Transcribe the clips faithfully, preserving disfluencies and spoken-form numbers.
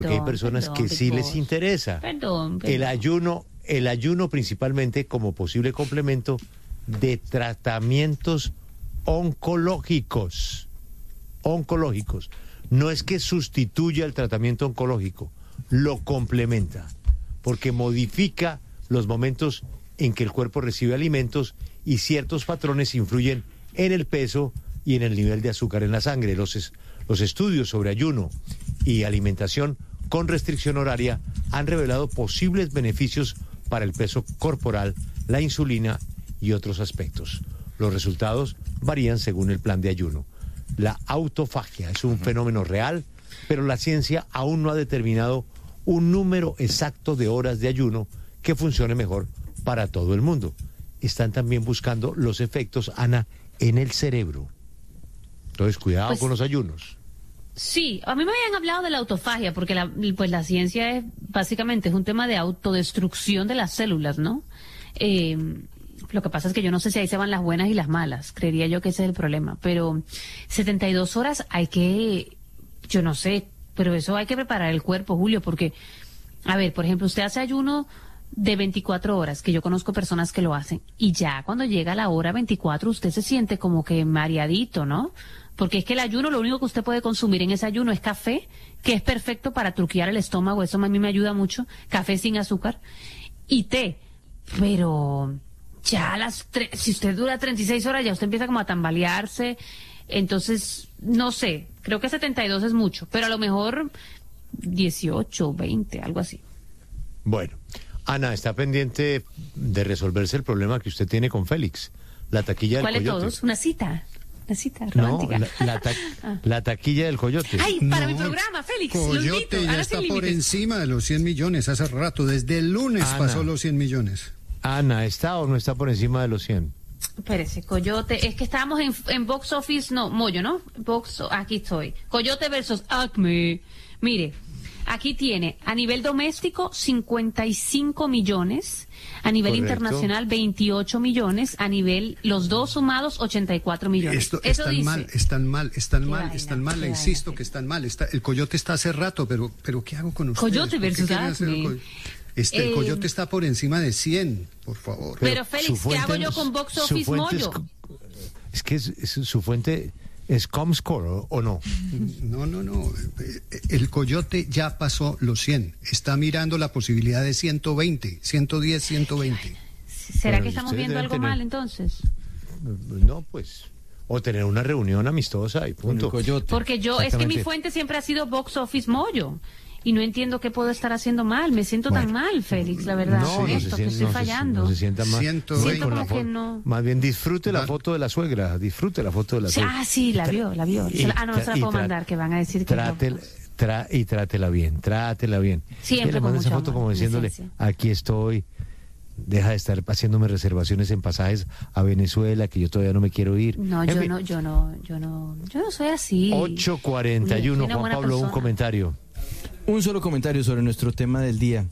Porque hay personas perdón, que sí Big les Boss. interesa. Perdón, perdón. El ayuno, el ayuno principalmente como posible complemento de tratamientos oncológicos. Oncológicos. No es que sustituya el tratamiento oncológico, lo complementa, porque modifica los momentos en que el cuerpo recibe alimentos y ciertos patrones influyen en el peso y en el nivel de azúcar en la sangre. Los, es, los estudios sobre ayuno y alimentación con restricción horaria han revelado posibles beneficios para el peso corporal, la insulina y otros aspectos. Los resultados varían según el plan de ayuno. La autofagia es un fenómeno real, pero la ciencia aún no ha determinado un número exacto de horas de ayuno que funcione mejor para todo el mundo. Están también buscando los efectos, Ana, en el cerebro. Entonces, cuidado Pues, con los ayunos. Sí, a mí me habían hablado de la autofagia, porque la, pues la ciencia es básicamente es un tema de autodestrucción de las células, ¿no? Eh, lo que pasa es que yo no sé si ahí se van las buenas y las malas, creería yo que ese es el problema, pero setenta y dos horas hay que, yo no sé, pero eso hay que preparar el cuerpo, Julio, porque, a ver, por ejemplo, usted hace ayuno de veinticuatro horas, que yo conozco personas que lo hacen, y ya cuando llega la hora veinticuatro usted se siente como que mareadito, ¿no? Porque es que el ayuno, lo único que usted puede consumir en ese ayuno es café, que es perfecto para truquear el estómago, eso a mí me ayuda mucho, café sin azúcar, y té, pero ya a las tre- si usted dura treinta y seis horas ya usted empieza como a tambalearse, entonces, no sé, creo que setenta y dos es mucho, pero a lo mejor dieciocho, veinte, algo así. Bueno, Ana, está pendiente de resolverse el problema que usted tiene con Félix, la taquilla del ¿Cuál de coyote. todos? Una cita. Una cita No, romántica. la, la, ta- Ah. la taquilla del coyote. Ay, para No, mi programa, Félix. lo invito, Coyote ya ahora está sin por límites. encima de los cien millones hace rato. Desde el lunes Ana. pasó los cien millones. Ana, ¿está o no está por encima de los cien? Espérese, Coyote, es que estábamos en, en Box Office, no, Moyo, ¿no? Box, aquí estoy. Coyote versus Acme. Mire, aquí tiene a nivel doméstico cincuenta y cinco millones, a nivel Correcto. internacional veintiocho millones, a nivel, los dos sumados ochenta y cuatro millones. Esto Eso están dice. mal, están mal, están Qué mal, vaina, están mal. qué Insisto vaina. que están mal. Está, el coyote está hace rato, pero, pero ¿qué hago con ustedes? Coyote ¿Por qué versus quieren hacer el Acme. coy- Este, el Eh, coyote está por encima de cien, por favor. Pero, su Félix, ¿qué hago fuente- yo con Box su Office fuente es- Moyo? Es, que es, es- su fuente es Comscore, ¿o, o no? No, no, no. El coyote ya pasó los cien. Está mirando la posibilidad de ciento veinte, ciento diez, ciento veinte. ¿Será Bueno, que estamos ustedes viendo deben algo tener- mal entonces? No, pues. O tener una reunión amistosa y Con el punto. coyote. Porque yo, es que Exactamente. mi fuente siempre ha sido Box Office Moyo. Y no entiendo qué puedo estar haciendo mal. Me siento tan Bueno. mal, Félix, la verdad. No, con no se esto, que siente- estoy no se- fallando. no se sienta mal. ciento No, veinte. con la Siento como fo- que no. Más bien disfrute la Va- foto de la suegra, disfrute la foto de la Sí, suegra. ah, sí, la vio, la vio. Se la- ah, no, no se la Y puedo tra- mandar, que van a decir que no. Trátela, tra- y trátela bien, trátela bien. Siempre Y le con manda esa mucho foto amor, como diciéndole, decencia. aquí estoy, deja de estar haciéndome reservaciones en pasajes a Venezuela, que yo todavía no me quiero ir. No, En yo fin, no, yo no, yo no, yo no soy así. ocho cuarenta y uno, Soy una Juan buena Pablo, un persona. comentario. Un solo comentario sobre nuestro tema del día.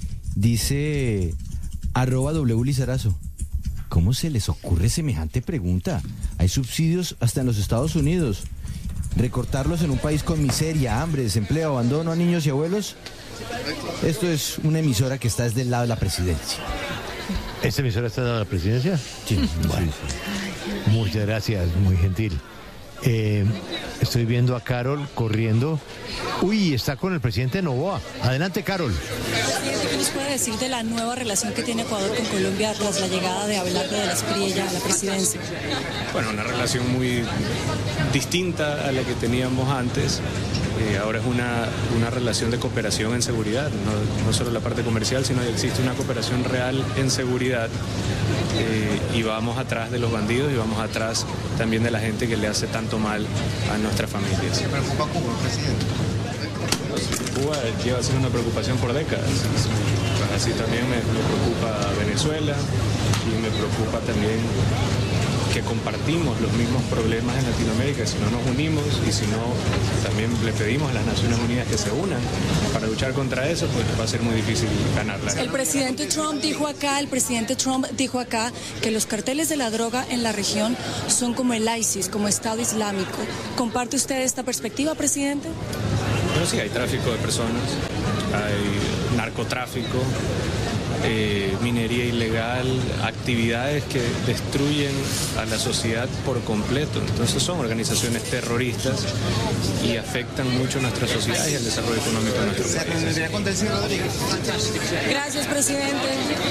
Dice arroba W Lizarazo. ¿Cómo se les ocurre semejante pregunta? Hay subsidios hasta en los Estados Unidos. ¿Recortarlos en un país con miseria, hambre, desempleo, abandono a niños y abuelos? Esto es una emisora que está desde el lado de la presidencia. ¿Esta emisora está dando la presidencia? Sí, Bueno, muchas gracias, muy gentil. Eh, estoy viendo a Carol corriendo. Uy, está con el presidente Noboa. Adelante, Carol. Presidente, ¿qué nos puede decir de la nueva relación que tiene Ecuador con Colombia tras la llegada de Abelardo de la Espriella a la presidencia? Bueno, una relación muy distinta a la que teníamos antes. Eh, ahora es una, una relación de cooperación en seguridad, no, no solo la parte comercial, sino que existe una cooperación real en seguridad. Eh, y vamos atrás de los bandidos y vamos atrás también de la gente que le hace tanto mal a nuestras familias. ¿Se preocupa Cuba, presidente? Cuba lleva siendo una preocupación por décadas. Así también me, me preocupa Venezuela y me preocupa también que compartimos los mismos problemas en Latinoamérica. Si no nos unimos y si no también le pedimos a las Naciones Unidas que se unan para luchar contra eso, pues va a ser muy difícil ganarla. El presidente Trump dijo acá, el presidente Trump dijo acá que los carteles de la droga en la región son como el ISIS, como Estado Islámico. ¿Comparte usted esta perspectiva, presidente? Pero sí, hay tráfico de personas, hay narcotráfico, eh, minería ilegal, actividades que destruyen a la sociedad por completo. Entonces son organizaciones terroristas y afectan mucho nuestra sociedad y el desarrollo económico de nuestro país. Gracias, presidente.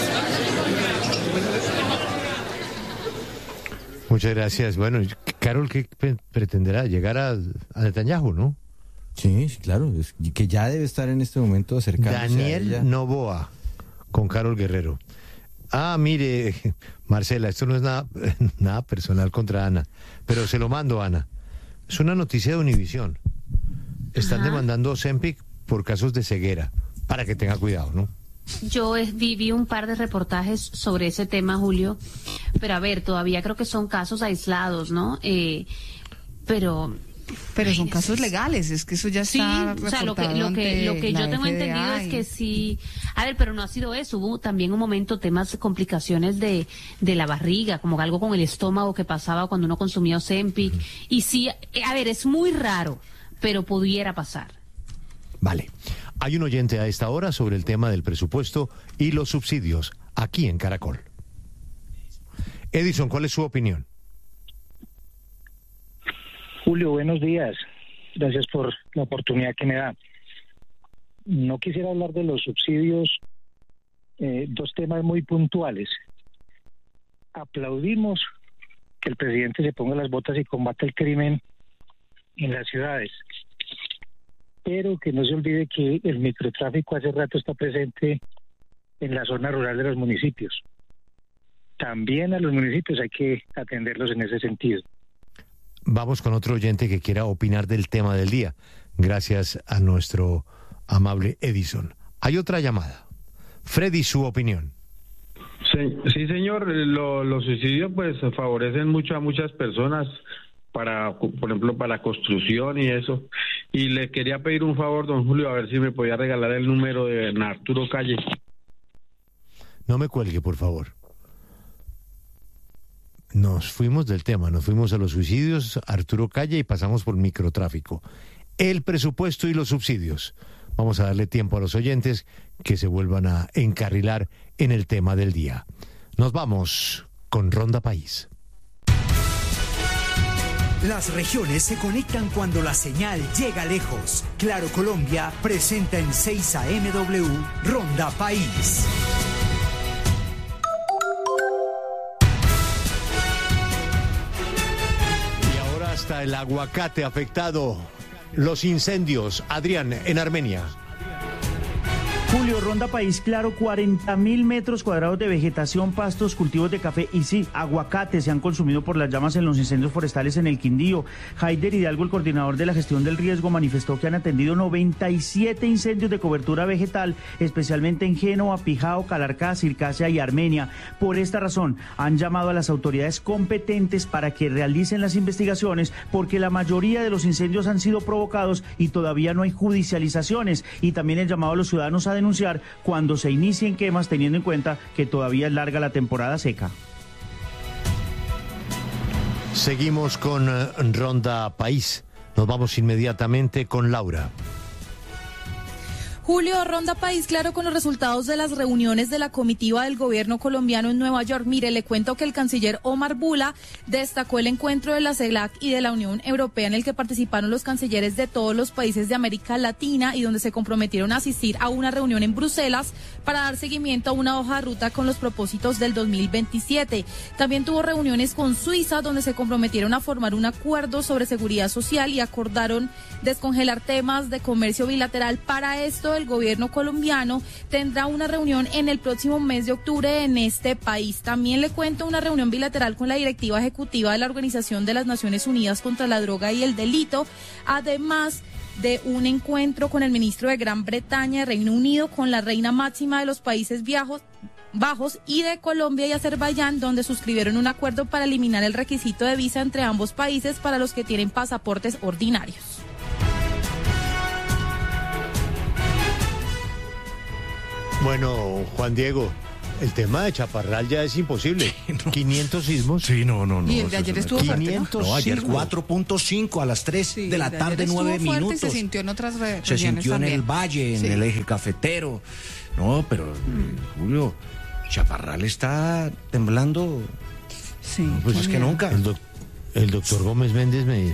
Muchas gracias. Bueno, Carol, ¿qué pretenderá? Llegar a, a Netanyahu, ¿no? Sí, claro, es que ya debe estar en este momento acercándose Daniel a ella. Novoa, con Carol Guerrero. Ah, mire, Marcela, esto no es nada, nada personal contra Ana, pero se lo mando, Ana. Es una noticia de Univisión. Están Ajá. demandando a Ozempic por casos de ceguera, para que tenga cuidado, ¿no? Yo es- vi, vi un par de reportajes sobre ese tema, Julio, pero a ver, todavía creo que son casos aislados, ¿no? Eh, pero... Pero son casos legales, es que eso ya Sí, está o sea, lo que, reportado lo que, ante lo que la yo tengo F D A entendido es y- que sí. A ver, pero no ha sido eso. Hubo también un momento temas, complicaciones de, de la barriga, como algo con el estómago que pasaba cuando uno consumía Ozempic. Y sí, eh, a ver, es muy raro, pero pudiera pasar. Vale. Hay un oyente a esta hora sobre el tema del presupuesto y los subsidios, aquí en Caracol. Edison, ¿cuál es su opinión? Julio, buenos días. Gracias por la oportunidad que me da. No quisiera hablar de los subsidios, eh, dos temas muy puntuales. Aplaudimos que el presidente se ponga las botas y combate el crimen en las ciudades, pero que no se olvide que el microtráfico hace rato está presente en la zona rural de los municipios. También a los municipios hay que atenderlos en ese sentido. Vamos con otro oyente que quiera opinar del tema del día, gracias a nuestro amable Edison. Hay otra llamada. Freddy, su opinión. Sí, sí señor, Lo- los suicidios pues favorecen mucho a muchas personas para, por ejemplo, para la construcción y eso. Y le quería pedir un favor, don Julio, a ver si me podía regalar el número de Arturo Calle. No me cuelgue, por favor. Nos fuimos del tema, nos fuimos a los suicidios, Arturo Calle, y pasamos por microtráfico. El presupuesto y los subsidios. Vamos a darle tiempo a los oyentes que se vuelvan a encarrilar en el tema del día. Nos vamos con Ronda País. Las regiones se conectan cuando la señal llega lejos. Claro Colombia presenta en seis A M W Ronda País. Y ahora hasta el aguacate afectado. Los incendios, Adrián, en Armenia. Julio, Ronda País Claro, cuarenta mil metros cuadrados de vegetación, pastos, cultivos de café y sí, aguacates se han consumido por las llamas en los incendios forestales en el Quindío. Haider Hidalgo, el coordinador de la gestión del riesgo, manifestó que han atendido noventa y siete incendios de cobertura vegetal, especialmente en Génova, Pijao, Calarcá, Circasia y Armenia. Por esta razón, han llamado a las autoridades competentes para que realicen las investigaciones, porque la mayoría de los incendios han sido provocados y todavía no hay judicializaciones. Y también el llamado a los ciudadanos a denunciar cuando se inicien quemas, teniendo en cuenta que todavía es larga la temporada seca. Seguimos con eh, Ronda País. Nos vamos inmediatamente con Laura. Julio, Ronda País Claro con los resultados de las reuniones de la comitiva del gobierno colombiano en Nueva York. Mire, le cuento que el canciller Omar Bula destacó el encuentro de la CELAC y de la Unión Europea en el que participaron los cancilleres de todos los países de América Latina y donde se comprometieron a asistir a una reunión en Bruselas para dar seguimiento a una hoja de ruta con los propósitos del dos mil veintisiete. También tuvo reuniones con Suiza donde se comprometieron a formar un acuerdo sobre seguridad social y acordaron descongelar temas de comercio bilateral. Para esto, el gobierno colombiano tendrá una reunión en el próximo mes de octubre en este país. También le cuento una reunión bilateral con la directiva ejecutiva de la Organización de las Naciones Unidas contra la Droga y el Delito, además de un encuentro con el ministro de Gran Bretaña, Reino Unido, con la reina máxima de los Países Bajos, Bajos y de Colombia y Azerbaiyán, donde suscribieron un acuerdo para eliminar el requisito de visa entre ambos países para los que tienen pasaportes ordinarios. Bueno, Juan Diego, el tema de Chaparral ya es imposible. No. quinientos sismos. Sí, no, no, no. Y el de ayer estuvo fuerte, quinientos ¿no? No, ayer cuatro punto cinco a las tres sí, de la tarde, nueve minutos. Se sintió en otras regiones Se sintió también. en el Valle, en sí. el eje cafetero. No, pero mm. Julio, Chaparral está temblando sí, pues más que nunca. El, doc, el doctor Gómez Méndez me,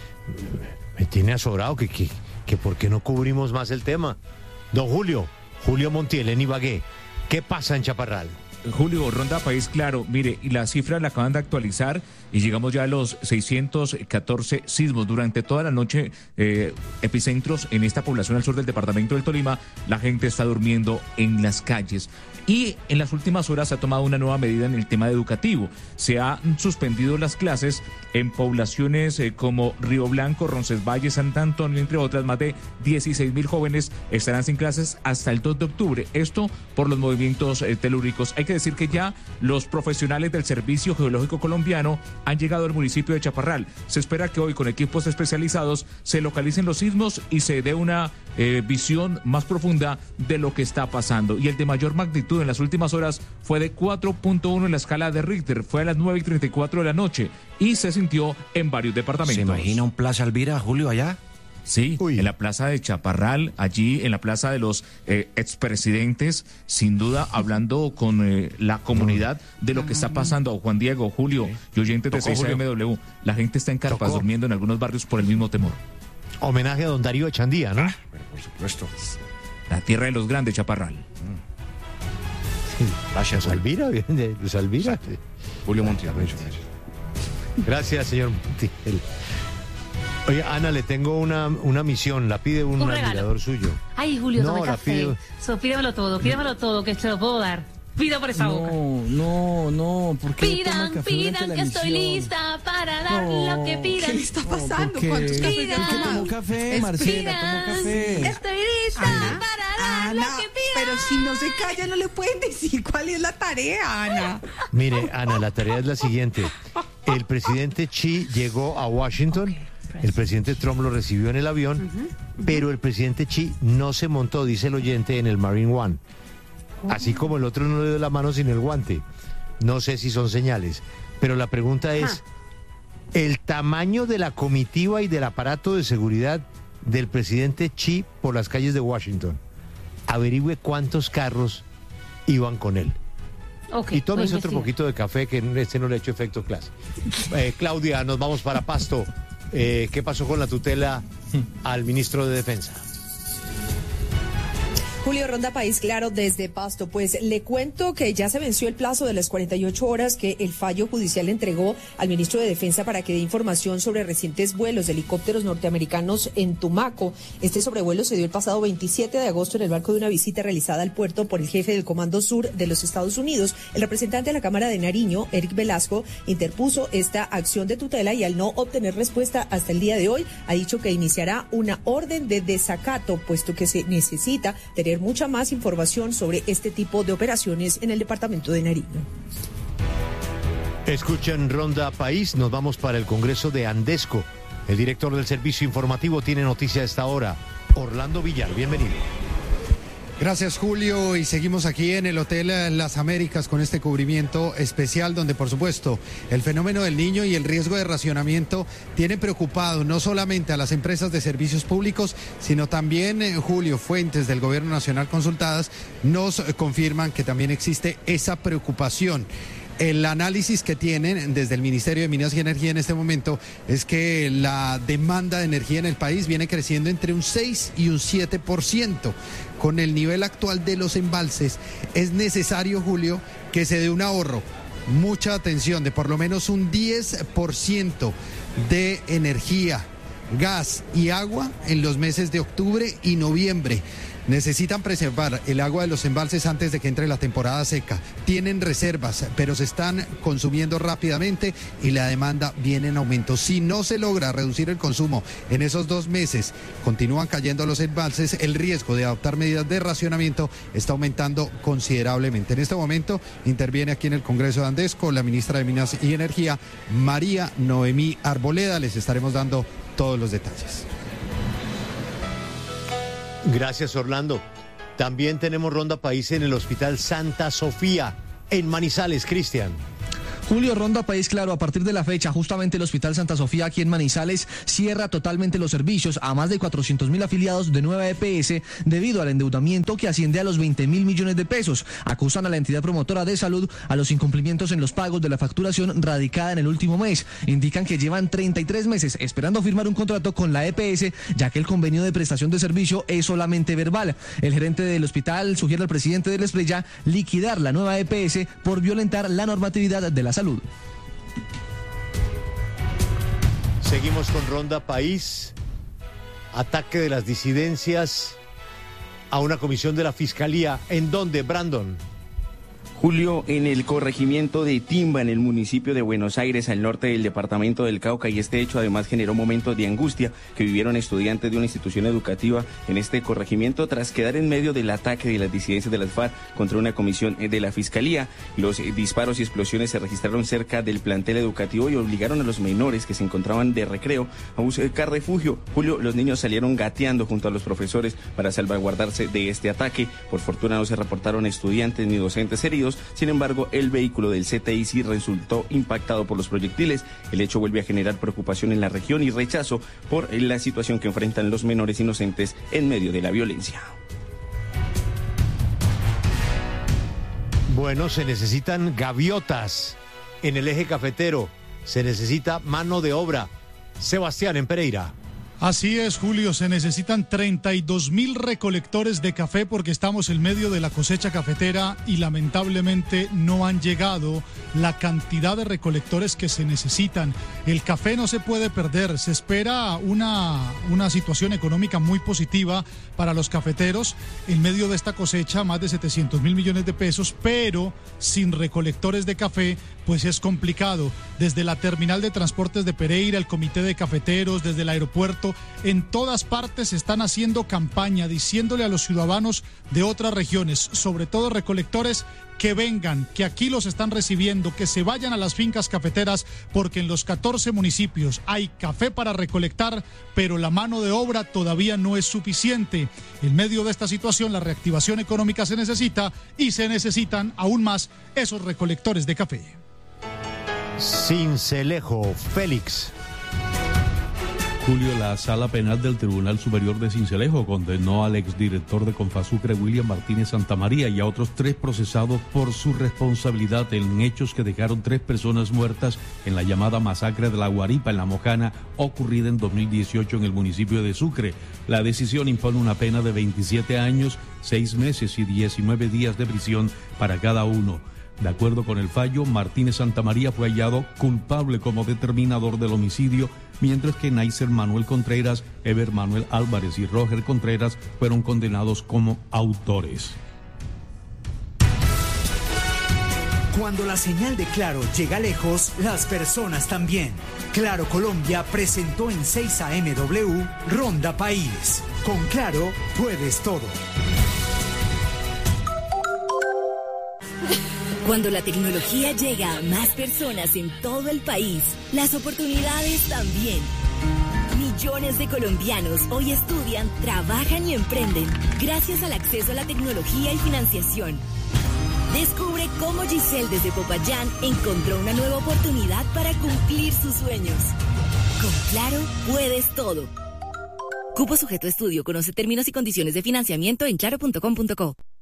me tiene azorado que, que, que por qué no cubrimos más el tema. Don Julio, Julio Montiel en Ibagué, ¿qué pasa en Chaparral? Julio, Ronda País Claro, mire, y las cifras la acaban de actualizar y llegamos ya a los seiscientos catorce sismos durante toda la noche, eh, epicentros en esta población al sur del departamento del Tolima. La gente está durmiendo en las calles. Y en las últimas horas se ha tomado una nueva medida en el tema educativo. Se han suspendido las clases en poblaciones eh, como Río Blanco, Roncesvalles, San Antonio, entre otras. Más de dieciséis mil jóvenes estarán sin clases hasta el dos de octubre. Esto por los movimientos eh, telúricos. Hay que decir que ya los profesionales del Servicio Geológico Colombiano han llegado al municipio de Chaparral. Se espera que hoy con equipos especializados se localicen los sismos y se dé una eh, visión más profunda de lo que está pasando. Y el de mayor magnitud en las últimas horas fue de cuatro punto uno en la escala de Richter, fue a las nueve y treinta y cuatro de la noche y se sintió en varios departamentos. ¿Se imagina un Plaza Alvira, Julio, allá? Sí, Uy. en la plaza de Chaparral, allí en la plaza de los eh, expresidentes, sin duda hablando con eh, la comunidad de lo que está pasando. Juan Diego, Julio sí. y oyentes de seis A M W, la gente está en carpas Tocó. durmiendo en algunos barrios por el mismo temor. Homenaje a don Darío Echandía, ¿no? Ah, pero por supuesto. La tierra de los grandes, Chaparral. Mm. Gracias, Alvira, de Luz Alvira. Sí. Julio Montiel. Gracias, señor Montiel. Oye, Ana, le tengo una, una misión, la pide un, un admirador suyo. Ay, Julio, no, tome café. Pide... So, pídemelo todo, pídemelo todo, que se lo puedo dar. Pida por esa no, boca. No, no, ¿por qué pidan, toma café pidan, que estoy lista para dar no, lo que pidan. ¿Qué está pasando? No, ¿Cuántos cafés pidan, ¿Por qué tomó café, Marcela? Tomó café. Estoy lista Ana, para dar Ana, lo que pidan. Pero si no se calla, no le pueden decir cuál es la tarea, Ana. Mire, Ana, la tarea es la siguiente. El presidente Xi llegó a Washington. Okay. El presidente Trump lo recibió en el avión, uh-huh, uh-huh. pero el presidente Xi no se montó, dice el oyente, en el Marine One. Uh-huh. Así como el otro no le dio la mano sin el guante. No sé si son señales. Pero la pregunta es, uh-huh. ¿el tamaño de la comitiva y del aparato de seguridad del presidente Xi por las calles de Washington? Averigüe cuántos carros iban con él. Okay, y tómese otro poquito de café, que este no le ha hecho efecto clase. Eh, Claudia, nos vamos para Pasto. Eh, ¿Qué pasó con la tutela al ministro de Defensa? Julio, Ronda País Claro desde Pasto. Pues le cuento que ya se venció el plazo de las cuarenta y ocho horas que el fallo judicial entregó al ministro de Defensa para que dé información sobre recientes vuelos de helicópteros norteamericanos en Tumaco. Este sobrevuelo se dio el pasado veintisiete de agosto en el marco de una visita realizada al puerto por el jefe del Comando Sur de los Estados Unidos. El representante de la Cámara de Nariño, Eric Velasco, interpuso esta acción de tutela y al no obtener respuesta hasta el día de hoy, ha dicho que iniciará una orden de desacato, puesto que se necesita tener mucha más información sobre este tipo de operaciones en el departamento de Nariño. Escuchan Ronda País, nos vamos para el Congreso de Andesco. El director del servicio informativo tiene noticia a esta hora, Orlando Villar, bienvenido. Gracias, Julio, y seguimos aquí en el Hotel Las Américas con este cubrimiento especial donde, por supuesto, el fenómeno del Niño y el riesgo de racionamiento tienen preocupado no solamente a las empresas de servicios públicos, sino también, eh, Julio, fuentes del Gobierno Nacional consultadas nos confirman que también existe esa preocupación. El análisis que tienen desde el Ministerio de Minas y Energía en este momento es que la demanda de energía en el país viene creciendo entre un seis y un siete por ciento. Con el nivel actual de los embalses, es necesario, Julio, que se dé un ahorro, mucha atención, de por lo menos un diez por ciento de energía, gas y agua en los meses de octubre y noviembre. Necesitan preservar el agua de los embalses antes de que entre la temporada seca. Tienen reservas, pero se están consumiendo rápidamente y la demanda viene en aumento. Si no se logra reducir el consumo en esos dos meses, continúan cayendo los embalses, el riesgo de adoptar medidas de racionamiento está aumentando considerablemente. En este momento interviene aquí en el Congreso de Andesco la ministra de Minas y Energía, María Noemí Arboleda. Les estaremos dando todos los detalles. Gracias, Orlando. También tenemos Ronda País en el Hospital Santa Sofía, en Manizales, Cristian. Julio, Ronda País Claro, a partir de la fecha, justamente el Hospital Santa Sofía aquí en Manizales cierra totalmente los servicios a más de cuatrocientos mil afiliados de nueva E P S debido al endeudamiento que asciende a los veinte mil millones de pesos. Acusan a la entidad promotora de salud a los incumplimientos en los pagos de la facturación radicada en el último mes. Indican que llevan treinta y tres meses esperando firmar un contrato con la E P S, ya que el convenio de prestación de servicio es solamente verbal. El gerente del hospital sugiere al presidente del Esprella liquidar la nueva E P S por violentar la normatividad de la salud. Seguimos con Ronda País. Ataque de las disidencias a una comisión de la Fiscalía. ¿En dónde, Brandon? Julio, en el corregimiento de Timba, en el municipio de Buenos Aires, al norte del departamento del Cauca, y este hecho además generó momentos de angustia que vivieron estudiantes de una institución educativa en este corregimiento tras quedar en medio del ataque de las disidencias de las FARC contra una comisión de la Fiscalía. Los disparos y explosiones se registraron cerca del plantel educativo y obligaron a los menores que se encontraban de recreo a buscar refugio. Julio, los niños salieron gateando junto a los profesores para salvaguardarse de este ataque. Por fortuna no se reportaron estudiantes ni docentes heridos. Sin embargo, el vehículo del C T I sí resultó impactado por los proyectiles. El hecho vuelve a generar preocupación en la región y rechazo por la situación que enfrentan los menores inocentes en medio de la violencia. Bueno, se necesitan gaviotas en el eje cafetero. Se necesita mano de obra. Sebastián, en Pereira. Así es, Julio, se necesitan treinta y dos mil recolectores de café porque estamos en medio de la cosecha cafetera y lamentablemente no han llegado la cantidad de recolectores que se necesitan. El café no se puede perder, se espera una, una situación económica muy positiva para los cafeteros en medio de esta cosecha, más de setecientos mil millones de pesos, pero sin recolectores de café pues es complicado. Desde la terminal de transportes de Pereira, el comité de cafeteros, desde el aeropuerto, en todas partes están haciendo campaña diciéndole a los ciudadanos de otras regiones, sobre todo recolectores, que vengan, que aquí los están recibiendo, que se vayan a las fincas cafeteras, porque en los catorce municipios hay café para recolectar, pero la mano de obra todavía no es suficiente. En medio de esta situación, la reactivación económica se necesita y se necesitan aún más esos recolectores de café. Sincelejo, Félix. Julio, la Sala Penal del Tribunal Superior de Sincelejo condenó al exdirector de Confasucre, William Martínez Santamaría, y a otros tres procesados por su responsabilidad en hechos que dejaron tres personas muertas en la llamada masacre de La Guaripa, en La Mojana, ocurrida en dos mil dieciocho en el municipio de Sucre. La decisión impone una pena de veintisiete años, seis meses y diecinueve días de prisión para cada uno. De acuerdo con el fallo, Martínez Santamaría fue hallado culpable como determinador del homicidio, mientras que Naiser Manuel Contreras, Eber Manuel Álvarez y Roger Contreras fueron condenados como autores. Cuando la señal de Claro llega lejos, las personas también. Claro Colombia presentó en seis A M W Ronda País. Con Claro puedes todo. Cuando la tecnología llega a más personas en todo el país, las oportunidades también. Millones de colombianos hoy estudian, trabajan y emprenden gracias al acceso a la tecnología y financiación. Descubre cómo Giselle desde Popayán encontró una nueva oportunidad para cumplir sus sueños. Con Claro, puedes todo. Cupo sujeto a estudio. Conoce términos y condiciones de financiamiento en claro punto com punto co.